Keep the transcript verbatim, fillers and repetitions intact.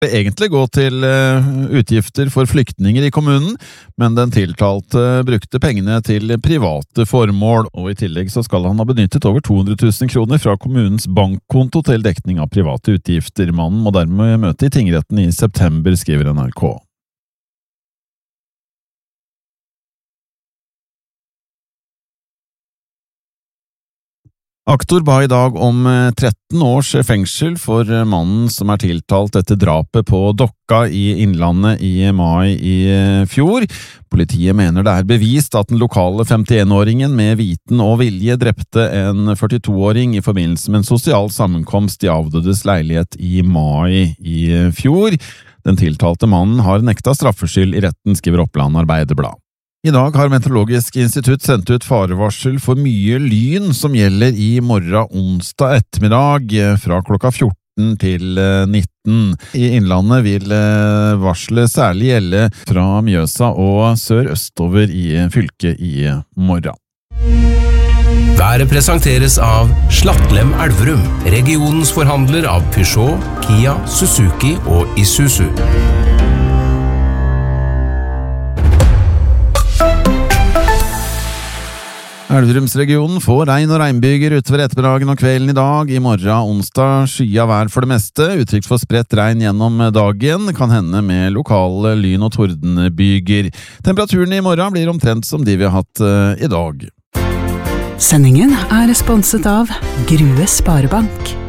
egentlig gå til utgifter for flyktninger i kommunen, men den tiltalte brukte pengene til private formål, og i tillegg så skal han ha benyttet over to hundre tusen kroner fra kommunens bankkonto til dekning av private utgifter. Mannen må dermed møte i tingretten i september, skriver N R K. Aktor ba i dag om tretten års fengsel for mannen som er tiltalt etter drapet på Dokka i Innlandet i mai i fjor. Politiet mener det er bevist at den lokale femtien-åringen med viten og vilje drepte en førtito-åring i forbindelse med en sosial sammenkomst i avdødes leilighet i mai i fjor. Den tiltalte mannen har nekta straffskyld i retten, skriver Oppland Arbeiderblad. I dag har Meteorologisk institutt sendt ut farevarsel for mye lyn som gjelder i morgen onsdag ettermiddag fra klokka fjorten til nitten. I Innlandet vil varselet særlig gjelde fra Mjøsa og sør-østover i fylket i morgen. Været presenteres av Slattlem Elverum, regionens forhandler av Peugeot, Kia, Suzuki og Isuzu. Elverumsregionen får regn og regnbyger utover ettermiddagen og kvelden i dag. I morgen onsdag skya vær for det meste, utrygt for spredt regn gjennom dagen, kan hende med lokale lyn- og tordenbyger. Temperaturen i morgen blir omtrent som de vi har hatt uh, i dag. Sendingen er sponset av Grue Sparebank.